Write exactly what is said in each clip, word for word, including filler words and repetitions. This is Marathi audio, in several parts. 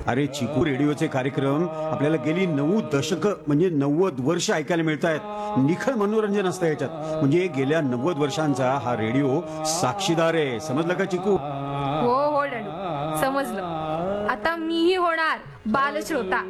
अरे चिकू, रेडिओचे कार्यक्रम आपल्याला गेली नऊ दशक म्हणजे नव्वद वर्ष ऐकायला मिळत आहेत. निखळ मनोरंजन असतं याच्यात. म्हणजे गेल्या नव्वद वर्षांचा हा रेडिओ साक्षीदार आहे. समजलं का चिकू? हो हो डॅडू, समजलं. आता मीही होणार बालश्रोता.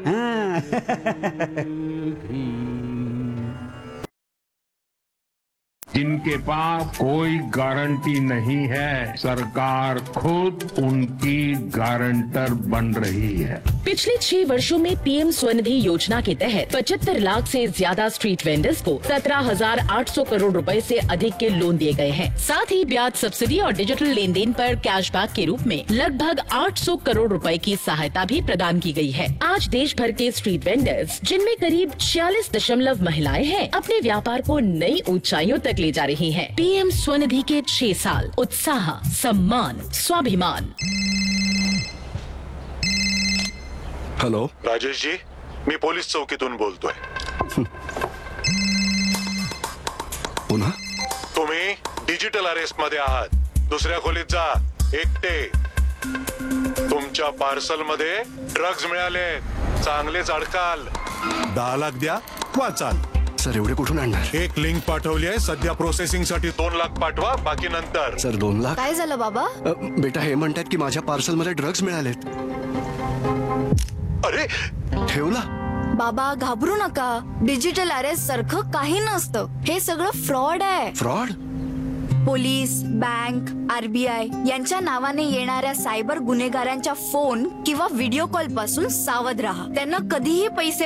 जिनके पास कोई गारंटी नहीं है, सरकार खुद उनकी गारंटर बन रही है। पिछले छह वर्षों में पीएम स्वनिधि योजना के तहत पचहत्तर लाख से ज्यादा स्ट्रीट वेंडर्स को सत्रह हजार आठ सौ करोड़ रुपए से अधिक के लोन दिए गए हैं। साथ ही ब्याज सब्सिडी और डिजिटल लेन देन पर कैशबैक के रूप में लगभग आठ सौ करोड़ रुपए की सहायता भी प्रदान की गई है। आज देश भर के स्ट्रीट वेंडर्स, जिनमें करीब छियालीस दशमलव महिलाएं हैं, अपने व्यापार को नई ऊंचाइयों तक ले जा रही हैं। पीएम स्वनिधि के छह साल, उत्साह, सम्मान, स्वाभिमान। हॅलो राजेश जी, मी पोलीस चौकीतून बोलतोय. पुन्हा तुम्ही डिजिटल अरेस्ट मध्ये आहात. दुसऱ्या खोलीत जा, एकटे. तुमच्या पार्सल मध्ये ड्रग्ज मिळाले. चांगलेच अडकाल. दहा लाख द्या, वाचाल. सर एवढे कुठून आणणार? एक लिंक पाठवली आहे. सध्या प्रोसेसिंग साठी दोन लाख पाठवा, बाकी नंतर. सर दोन लाख? काय झालं बाबा? अ, बेटा हे म्हणतात की माझ्या पार्सल मध्ये ड्रग्ज मिळालेत. अरे ठेवला? बाबा घाबरू नका. डिजिटल अरेस्ट सारखं काही नसतं. हे सगळं फ्रॉड आहे. फ्रॉड? पोलीस, बँक, आरबीआय यांच्या नावाने येणाऱ्या सायबर गुन्हेगारांच्या फोन किंवा व्हिडिओ कॉल पासून सावध राहा. त्यांना कधीही पैसे